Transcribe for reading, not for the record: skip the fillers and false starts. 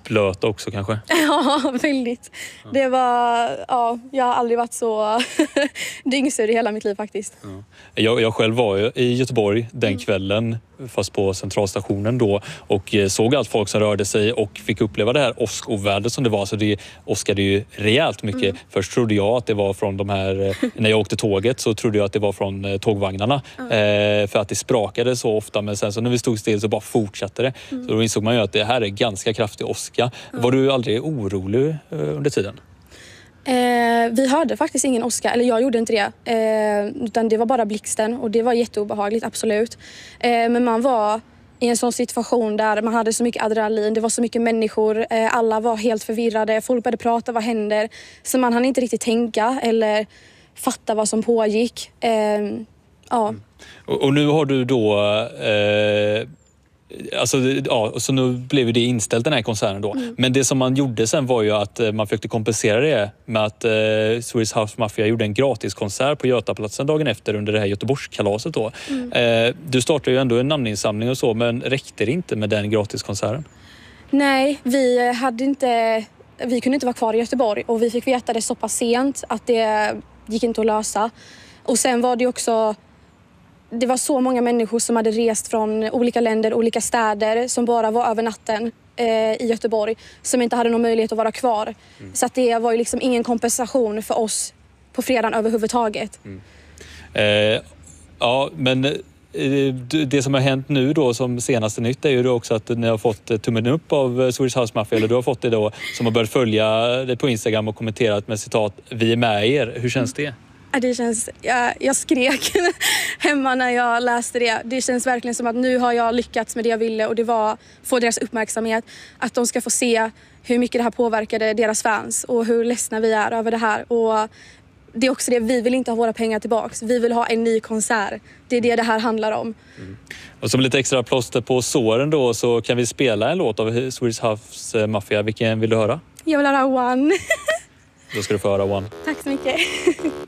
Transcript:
blöta också kanske. Ja, väldigt. Det var, jag har aldrig varit så dyngsur i hela mitt liv faktiskt. Jag själv var ju i Göteborg den kvällen, fast på centralstationen då, och såg allt folk som rörde sig och fick uppleva det här åskovädret som det var. Så det åskade ju rejält mycket. Först trodde jag att det var från de här, när jag åkte tåget så trodde jag att det var från tågvagnarna. För att det sprakade så ofta, men sen så när vi stod still så bara fortsatte det. Så då insåg man ju att det här är ganska kraftig åska. Var du aldrig orolig under tiden? Vi hörde faktiskt ingen åska, eller jag gjorde inte det. Utan det var bara blixten och det var jätteobehagligt, absolut. Men man var i en sån situation där man hade så mycket adrenalin, det var så mycket människor, alla var helt förvirrade, folk började prata, vad händer? Så man hann inte riktigt tänka eller fatta vad som pågick. Och nu har du då... så nu blev det inställt den här konserten då. Men det som man gjorde sen var ju att man försökte kompensera det med att Swedish House Mafia gjorde en gratiskonsert på Götaplatsen dagen efter under det här Göteborgskalaset då. Du startade ju ändå en namninsamling och så, men räckte det inte med den gratiskonserten? Nej, vi kunde inte vara kvar i Göteborg och vi fick veta det så pass sent att det gick inte att lösa. Och sen var det också... Det var så många människor som hade rest från olika länder, olika städer som bara var över natten i Göteborg som inte hade någon möjlighet att vara kvar. Så att det var ju liksom ingen kompensation för oss på fredagen överhuvudtaget. Men det som har hänt nu då som senaste nytt är ju då också att ni har fått tummen upp av Swedish House Mafia, eller du har fått det då, som har börjat följa det på Instagram och kommenterat med citat "Vi är med er". Hur känns det? Det känns, jag skrek hemma när jag läste det. Det känns verkligen som att nu har jag lyckats med det jag ville, och det var få deras uppmärksamhet. Att de ska få se hur mycket det här påverkade deras fans och hur ledsna vi är över det här. Och det är också det, vi vill inte ha våra pengar tillbaks. Vi vill ha en ny konsert. Det är det här handlar om. Och som lite extra plåster på såren då så kan vi spela en låt av Swedish House Mafia. Vilken vill du höra? Jag vill höra One. Då ska du få höra One. Tack så mycket.